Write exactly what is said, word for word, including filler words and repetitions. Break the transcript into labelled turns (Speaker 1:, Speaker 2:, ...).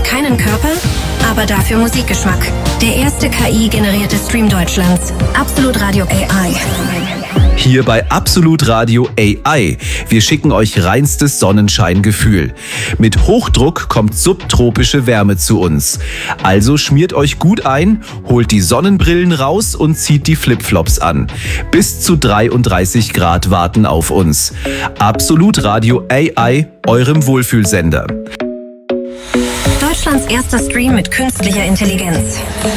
Speaker 1: keinen Körper, aber dafür Musikgeschmack. Der erste K I-generierte Stream Deutschlands. Absolut Radio A I.
Speaker 2: Hier bei Absolut Radio A I. Wir schicken euch reinstes Sonnenscheingefühl. Mit Hochdruck kommt subtropische Wärme zu uns. Also schmiert euch gut ein, holt die Sonnenbrillen raus und zieht die Flipflops an. Bis zu dreiunddreißig Grad warten auf uns. Absolut Radio A I, eurem Wohlfühlsender.
Speaker 1: Deutschlands erster Stream mit künstlicher Intelligenz.